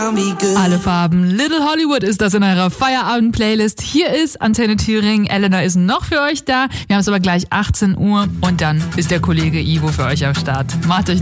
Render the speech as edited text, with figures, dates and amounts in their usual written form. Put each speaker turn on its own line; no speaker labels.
Alle Farben. Little Hollywood ist das in eurer Feierabend-Playlist. Hier ist Antenne Thüringen. Elena ist noch für euch da. Wir haben es aber gleich 18 Uhr und dann ist der Kollege Ivo für euch am Start. Macht euch